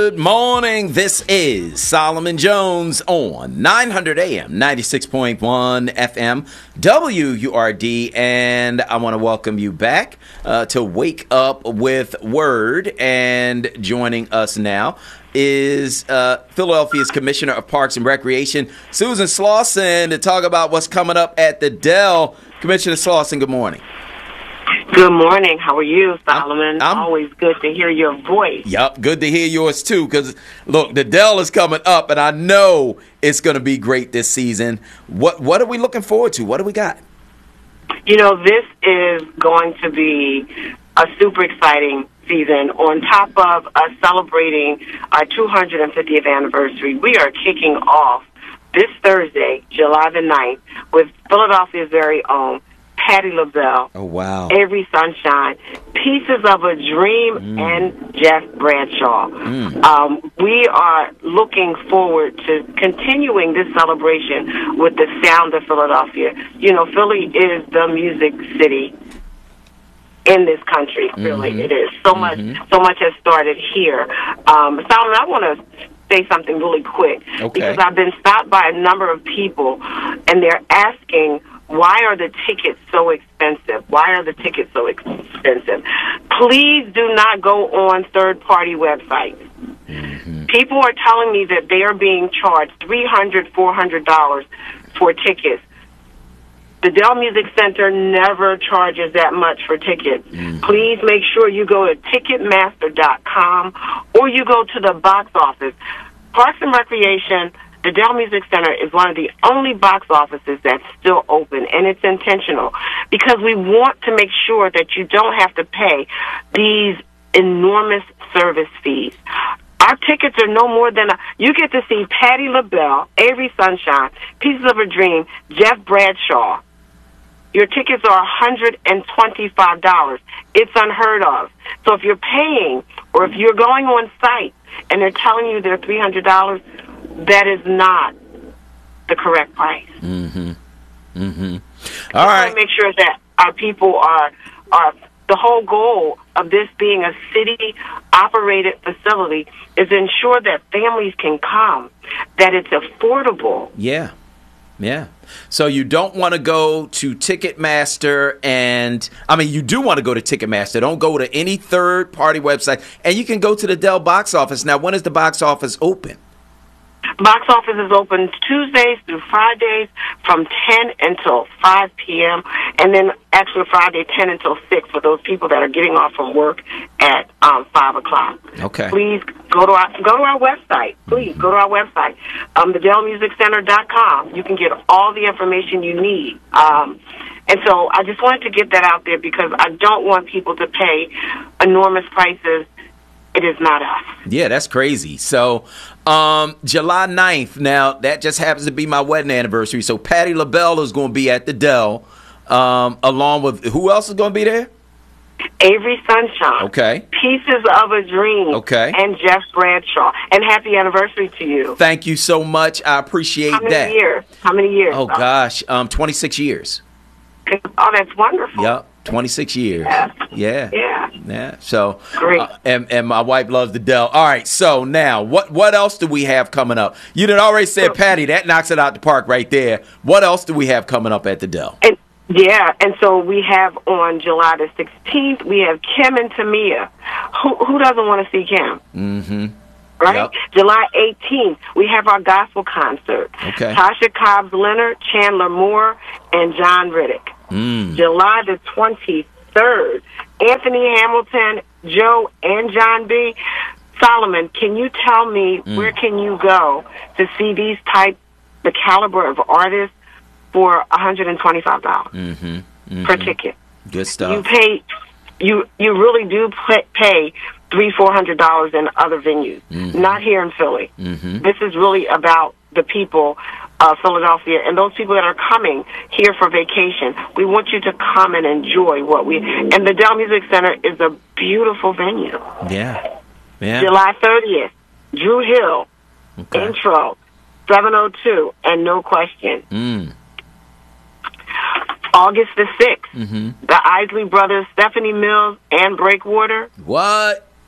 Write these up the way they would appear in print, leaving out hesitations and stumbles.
Good morning. This is Solomon Jones on 900 AM, 96.1 FM, WURD, and I want to welcome you back to Wake Up with Word. And joining us now is Philadelphia's Commissioner of Parks and Recreation, Susan Slauson, to talk about what's coming up at the Dell. Commissioner Slauson, good morning. Good morning. How are you, Solomon? Always good to hear your voice. Yep, good to hear yours too, because, look, the Dell is coming up, and I know it's going to be great this season. What are we looking forward to? What do we got? You know, this is going to be a super exciting season. On top of us celebrating our 250th anniversary, we are kicking off this Thursday, July the 9th, with Philadelphia's very own Patti LaBelle. Oh, wow. Avery Sunshine, Pieces of a Dream, and Jeff Bradshaw. We are looking forward to continuing this celebration with the sound of Philadelphia. You know, Philly is the music city in this country, really. It is. So much has started here. Solomon, I want to say something really quick, because I've been stopped by a number of people, and they're asking, why are the tickets so expensive? Why are the tickets so expensive? Please do not go on third-party websites. People are telling me that they are being charged $300, $400 for tickets. The Dell Music Center never charges that much for tickets. Please make sure you go to Ticketmaster.com or you go to the box office. Parks and Recreation, the Dell Music Center is one of the only box offices that's still open, and it's intentional because we want to make sure that you don't have to pay these enormous service fees. Our tickets are no more than you get to see Patti LaBelle, Avery Sunshine, Pieces of a Dream, Jeff Bradshaw. Your tickets are $125. It's unheard of. So if you're paying or if you're going on site and they're telling you they're $300, that is not the correct price. All right. I want to make sure that our people are the whole goal of this being a city-operated facility is ensure that families can come, that it's affordable. Yeah. So you don't want to go to Ticketmaster you do want to go to Ticketmaster. Don't go to any third-party website. And you can go to the Dell box office. Now, when is the box office open? Box office is open Tuesdays through Fridays from 10 until 5 p.m. and then actually Friday 10 until 6 for those people that are getting off from work at 5 o'clock. Okay. Please go to our website. Please go to our website, thedellmusiccenter.com. You can get all the information you need. And so I just wanted to get that out there because I don't want people to pay enormous prices. It is not us. Yeah, that's crazy. So, July 9th, now, that just happens to be my wedding anniversary. So, Patti LaBelle is going to be at the Dell, along with, who else is going to be there? Avery Sunshine. Okay. Pieces of a Dream. Okay. And Jeff Bradshaw. And happy anniversary to you. Thank you so much. I appreciate that. How many years? Oh, gosh. 26 years. Oh, that's wonderful. Yep. 26 years. Yeah. So, great. And my wife loves the Dell. All right. So now, what else do we have coming up? You did already said Patti. That knocks it out the park right there. What else do we have coming up at the Dell? And so we have on July the 16th, we have Kim and Tamia. Who doesn't want to see Kim? Right? Yep. July 18th, we have our gospel concert. Okay. Tasha Cobbs Leonard, Chandler Moore, and John Riddick. July the 23rd, Anthony Hamilton, Joe, and John B. Solomon, can you tell me where can you go to see the caliber of artists for $125 per ticket? Good stuff. You really do pay $300-$400 in other venues, not here in Philly. This is really about the people of Philadelphia and those people that are coming here for vacation. We want you to come and enjoy and the Dell Music Center is a beautiful venue. Yeah. July 30th, Drew Hill, Intro, 702, and No Question. August the 6th, the Isley Brothers, Stephanie Mills, and Breakwater. What?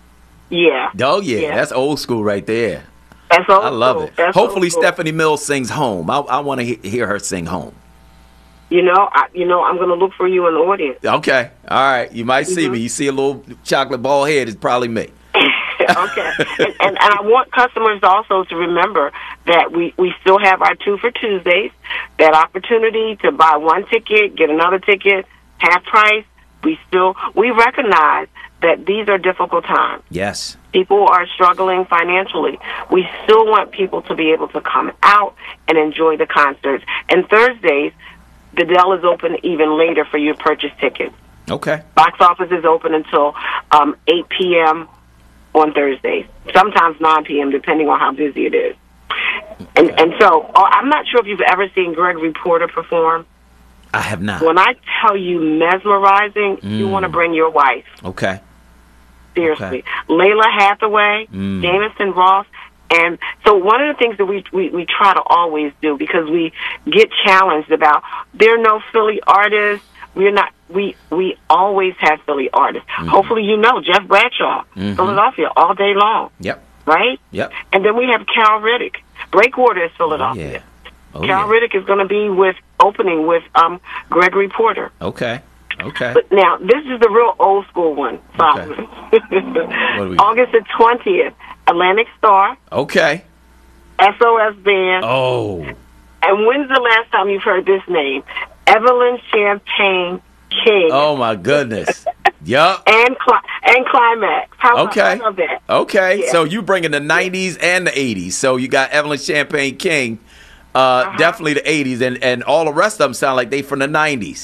Yeah. Oh, yeah. That's old school right there. That's old I love school. it. That's Hopefully old school. Stephanie Mills sings Home. I want to hear her sing Home. I'm going to look for you in the audience. Okay. All right. You might see me. You see a little chocolate ball head, it's probably me. Okay. And I want customers also to remember that we still have our 2 for Tuesdays, that opportunity to buy one ticket, get another ticket, half price. We recognize that these are difficult times. Yes. People are struggling financially. We still want people to be able to come out and enjoy the concerts. And Thursdays, the Dell is open even later for you to purchase tickets. Okay. Box office is open until 8 p.m. on Thursdays, sometimes 9 p.m., depending on how busy it is. And so I'm not sure if you've ever seen Gregory Porter perform. I have not. When I tell you mesmerizing, you want to bring your wife. Okay. Seriously. Okay. Layla Hathaway, Jameson Ross. And so one of the things that we try to always do, because we get challenged about, there are no Philly artists. We always have Philly artists. Hopefully you know Jeff Bradshaw, Philadelphia, all day long. Yep. Right? Yep. And then we have Cal Riddick. Breakwater is Philadelphia. Oh, Cal Riddick is going to be opening with Gregory Porter. Okay. Okay. But now, this is the real old school one, Solomon. August the 20th, Atlantic Star. Okay. SOS Band. Oh. And when's the last time you've heard this name? Evelyn Champagne King. Oh, my goodness. Yup. And Climax. How about that? Okay. Yeah. So you bringing the 90s and the 80s. So you got Evelyn Champagne King, definitely the 80s, and all the rest of them sound like they from the 90s.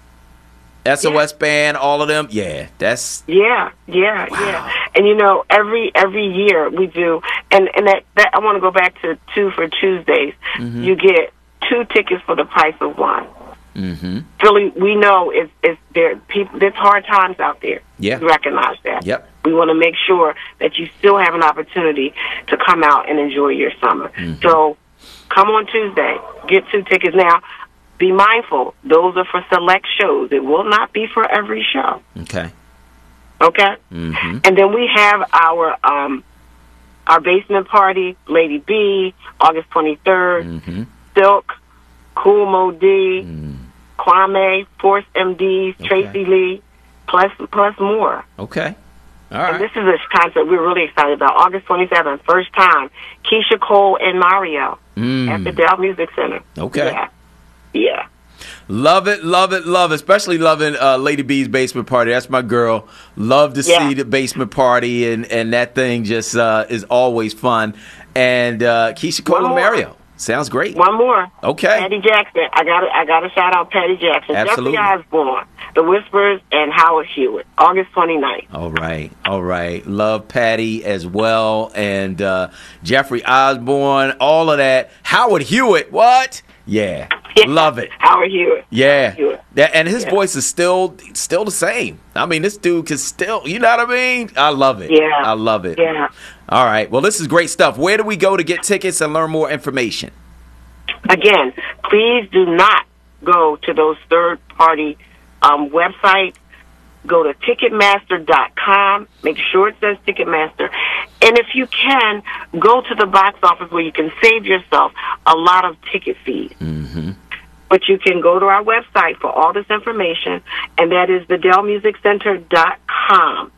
SOS Band, all of them. Yeah, that's... Yeah. And, every year we do, and that I want to go back to 2 for Tuesdays. You get 2 tickets for the price of 1. Philly, we know there's hard times out there. Yeah. We recognize that. Yep. We want to make sure that you still have an opportunity to come out and enjoy your summer. So come on Tuesday, get 2 tickets. Now, be mindful, those are for select shows. It will not be for every show. Okay. Okay? And then we have our basement party, Lady B, August 23rd, Silk, Cool Mo D, Kwame, Force MDs, Tracy Lee, plus more. Okay. All right. And this is a concert we're really excited about. August 27th, first time, Keisha Cole and Mario at the Dell Music Center. Okay. Yeah. Love it, love it, love it. Especially loving Lady B's Basement Party. That's my girl. Love to see the Basement Party, and that thing just is always fun. And Keisha Cole and Mario. Sounds great. One more. Okay. Patty Jackson. I got to shout out Patty Jackson. Absolutely. Jeffrey Osborne, The Whispers, and Howard Hewitt. August 29th. All right. Love Patty as well. And Jeffrey Osborne, all of that. Howard Hewitt, what? Yeah. Love it. Howard Hewitt. Yeah. And his voice is still the same. I mean, this dude can still, you know what I mean? I love it. Yeah. I love it. Yeah. All right. Well, this is great stuff. Where do we go to get tickets and learn more information? Again, please do not go to those third-party websites. Go to Ticketmaster.com. Make sure it says Ticketmaster. And if you can, go to the box office where you can save yourself a lot of ticket fees. But you can go to our website for all this information, and that is thedellmusiccenter.com.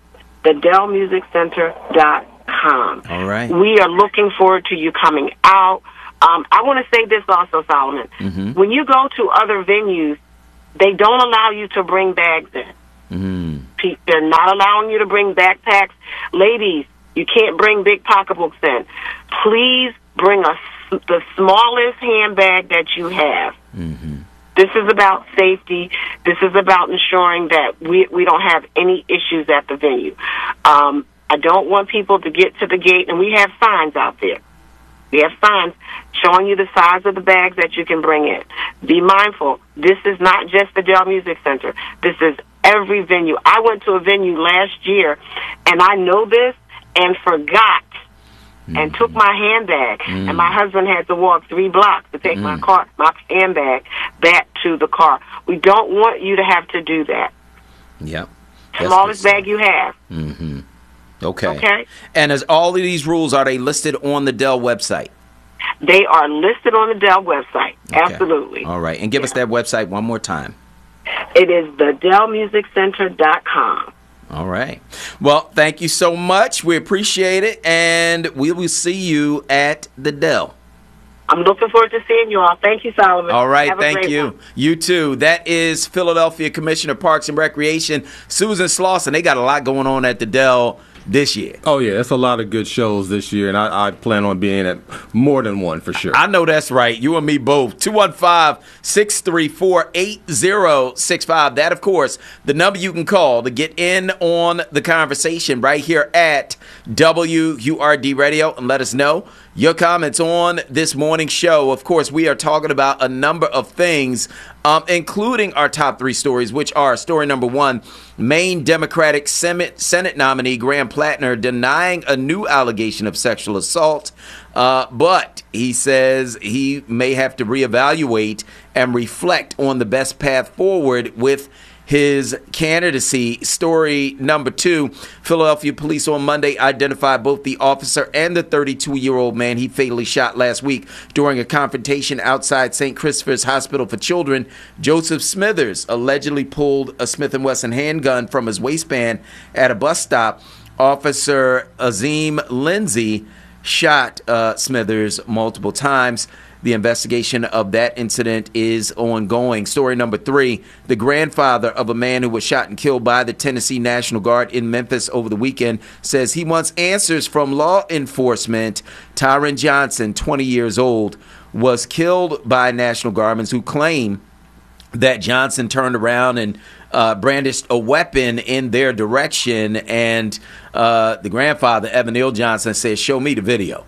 Thedellmusiccenter.com. All right. We are looking forward to you coming out. I want to say this also, Solomon. When you go to other venues, they don't allow you to bring bags in. They're not allowing you to bring backpacks. Ladies, you can't bring big pocketbooks in. Please bring the smallest handbag that you have. This is about safety. This is about ensuring that we don't have any issues at the venue. I don't want people to get to the gate, and we have signs out there. We have signs showing you the size of the bags that you can bring in. Be mindful. This is not just the Dell Music Center. This is every venue. I went to a venue last year, and I know this, and forgot and took my handbag, and my husband had to walk 3 blocks to take my handbag back to the car. We don't want you to have to do that. Yep. Smallest bag you have. Okay. And as all of these rules, are they listed on the Dell website? They are listed on the Dell website. Okay. Absolutely. All right. And give us that website one more time. It is thedellmusiccenter.com. All right. Well, thank you so much. We appreciate it. And we will see you at the Dell. I'm looking forward to seeing you all. Thank you, Solomon. All right. Thank you. One. You too. That is Philadelphia Commissioner of Parks and Recreation, Susan Slauson. They got a lot going on at the Dell this year. Oh, yeah. It's a lot of good shows this year, and I plan on being at more than one for sure. I know that's right. You and me both. 215-634-8065. That, of course, the number you can call to get in on the conversation right here at WURD Radio, and let us know your comments on this morning's show. Of course, we are talking about a number of things, including our top three stories, which are story number one, Maine Democratic Senate nominee Graham Plattner denying a new allegation of sexual assault, but he says he may have to reevaluate and reflect on the best path forward with his candidacy. Story number two, Philadelphia police on Monday identified both the officer and the 32-year-old man he fatally shot last week during a confrontation outside St. Christopher's Hospital for Children. Joseph Smithers allegedly pulled a Smith & Wesson handgun from his waistband at a bus stop. Officer Azim Lindsay shot Smithers multiple times. The investigation of that incident is ongoing. Story number three, the grandfather of a man who was shot and killed by the Tennessee National Guard in Memphis over the weekend says he wants answers from law enforcement. Tyron Johnson, 20 years old, was killed by National Guardsmen who claim that Johnson turned around and brandished a weapon in their direction. And the grandfather, Evan Neal Johnson, says, show me the video.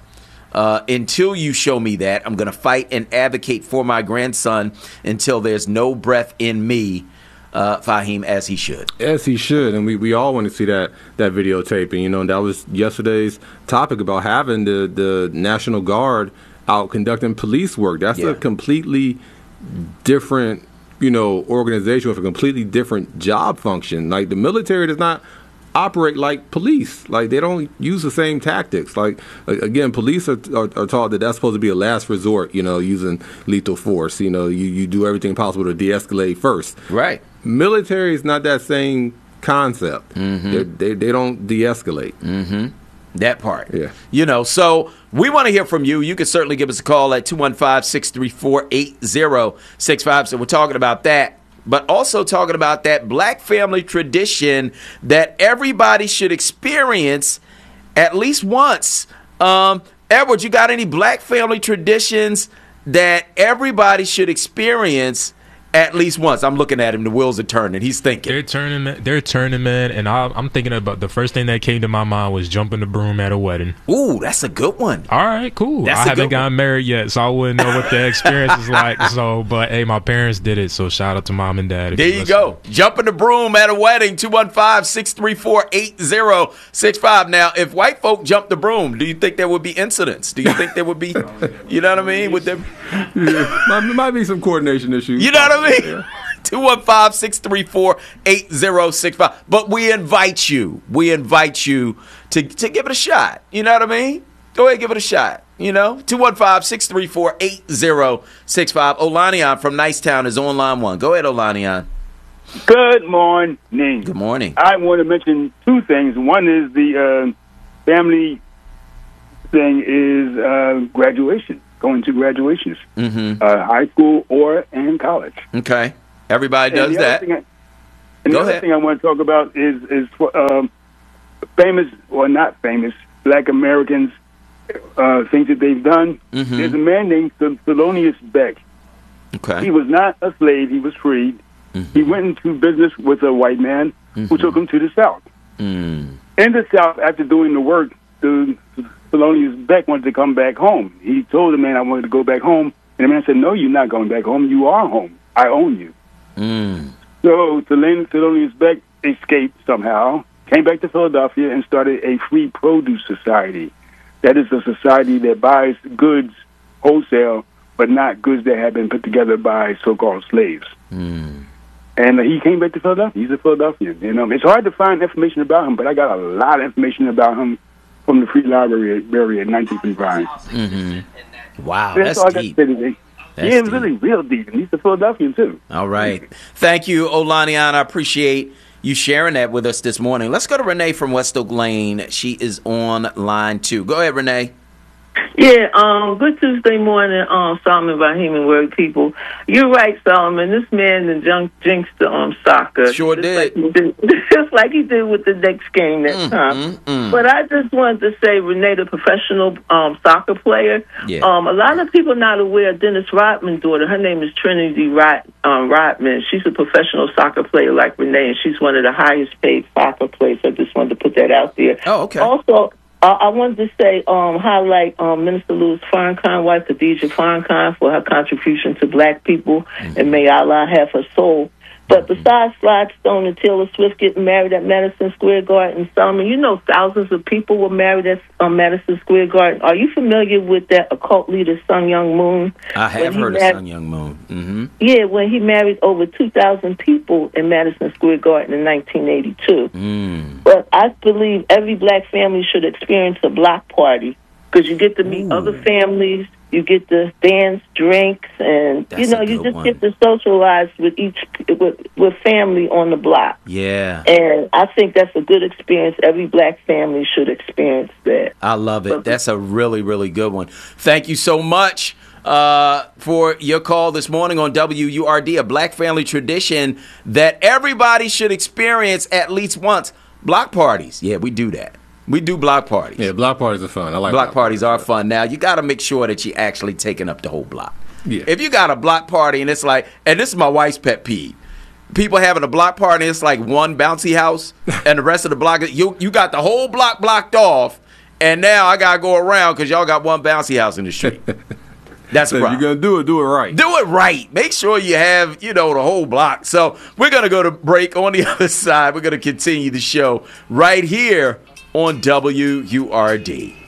Until you show me that, I'm going to fight and advocate for my grandson until there's no breath in me, Fahim, as he should. As he should, and we all want to see that videotape. And, you know, that was yesterday's topic about having the National Guard out conducting police work. That's a completely different, you know, organization with a completely different job function. Like, the military does not operate like police. Like, they don't use the same tactics. Like, again, police are taught that that's supposed to be a last resort, you know, using lethal force. You know, you do everything possible to de-escalate first. Right. Military is not that same concept. Mm-hmm. They don't de-escalate. Mm-hmm. That part. Yeah. You know, so we want to hear from you. You can certainly give us a call at 215-634-8065. So we're talking about that, but also talking about that black family tradition that everybody should experience at least once. Edward, you got any black family traditions that everybody should experience at least once? I'm looking at him. The wheels are turning. He's thinking. They're turning, man. And I'm thinking about the first thing that came to my mind was jumping the broom at a wedding. Ooh, that's a good one. All right, cool. I haven't gotten married yet, so I wouldn't know what the experience is like. So, but hey, my parents did it, so shout out to mom and dad. There you go. Jumping the broom at a wedding. 215-634-8065. Now, if white folk jump the broom, do you think there would be incidents? Do you think there would be, you know what I mean? Would there? Yeah, might be some coordination issues. You know what I mean? 215-634-8065. But we invite you to give it a shot. You know what I mean? Go ahead, give it a shot. You know, 215-634-8065. Olanian from Nicetown is on line one. Go ahead, Olanian. Good morning. Good morning. I want to mention two things. One is the family thing is graduation. Going to graduations, high school and college. Okay, everybody does that. The other thing I want to talk about is famous or not famous Black Americans, things that they've done. There's a man named Thelonious Beck. Okay, he was not a slave; he was freed. He went into business with a white man who took him to the South. In the South, after doing the work, Thelonious Beck wanted to come back home. He told the man, I wanted to go back home. And the man said, no, you're not going back home. You are home. I own you. So Thelonious Beck escaped somehow, came back to Philadelphia, and started a free produce society. That is a society that buys goods wholesale, but not goods that have been put together by so-called slaves. And he came back to Philadelphia. He's a Philadelphian. It's hard to find information about him, but I got a lot of information about him from the Free Library in 1935. Mm-hmm. Wow, that's that's all deep. I got to say today. Yeah, it was really real deep, and he's a Philadelphian, too. All right. Thank you, Olaniyan. I appreciate you sharing that with us this morning. Let's go to Renee from West Oak Lane. She is on line 2. Go ahead, Renee. Yeah, good Tuesday morning, Solomon Rahim and Word people. You're right, Solomon. This man jinxed the soccer. Sure did. Just like he did with the next game that time. But I just wanted to say, Renee, the professional soccer player, a lot of people not aware of Dennis Rodman's daughter. Her name is Trinity Rodman. She's a professional soccer player like Renee, and she's one of the highest paid soccer players. I just wanted to put that out there. Oh, okay. Also, I wanted to say, highlight Minister Louis Farrakhan, wife Khadijah Farrakhan, for her contribution to black people, and may Allah have her soul. But besides Rod Stone and Taylor Swift getting married at Madison Square Garden, Solomon, thousands of people were married at Madison Square Garden. Are you familiar with that occult leader, Sun Myung Moon? I have heard of Sun Myung Moon. Mm-hmm. Yeah, when he married over 2,000 people in Madison Square Garden in 1982. But I believe every black family should experience a block party, because you get to meet other families. You get to dance, drinks, and you just get to socialize with with family on the block. Yeah, and I think that's a good experience. Every black family should experience that. I love it. That's a really, really good one. Thank you so much for your call this morning on WURD, a black family tradition that everybody should experience at least once. Block parties. Yeah, we do that. We do block parties. Yeah, block parties are fun. I like block parties are fun. Now, you got to make sure that you're actually taking up the whole block. Yeah. If you got a block party and it's like, and this is my wife's pet peeve, people having a block party and it's like one bouncy house and the rest of the block, you got the whole block blocked off, and now I got to go around because y'all got one bouncy house in the street. That's right. If you're going to do it right. Do it right. Make sure you have, the whole block. So we're going to go to break. On the other side, we're going to continue the show right here on WURD.